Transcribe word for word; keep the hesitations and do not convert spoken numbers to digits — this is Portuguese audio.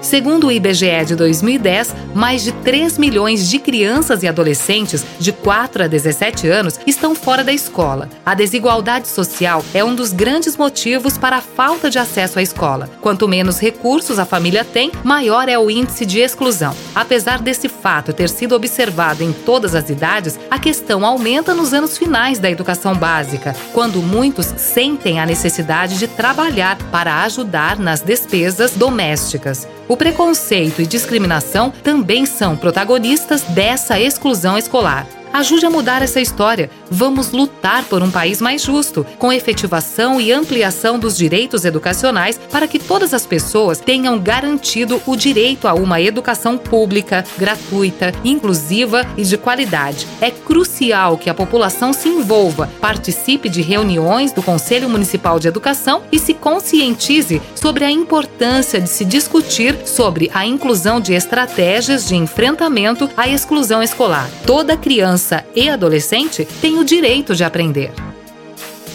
Segundo o I B G E de dois mil e dez, mais de três milhões de crianças e adolescentes de quatro a dezessete anos estão fora da escola. A desigualdade social é um dos grandes motivos para a falta de acesso à escola. Quanto menos recursos a família tem, maior é o índice de exclusão. Apesar desse fato ter sido observado em todas as idades, a questão aumenta nos anos finais da educação básica, quando muitos sentem a necessidade de trabalhar para ajudar nas despesas domésticas. O preconceito e discriminação também são protagonistas dessa exclusão escolar. Ajude a mudar essa história. Vamos lutar por um país mais justo, com efetivação e ampliação dos direitos educacionais para que todas as pessoas tenham garantido o direito a uma educação pública, gratuita, inclusiva e de qualidade. É crucial que a população se envolva, participe de reuniões do Conselho Municipal de Educação e se conscientize sobre a importância de se discutir sobre a inclusão de estratégias de enfrentamento à exclusão escolar. Toda criança e adolescente tem o direito de aprender.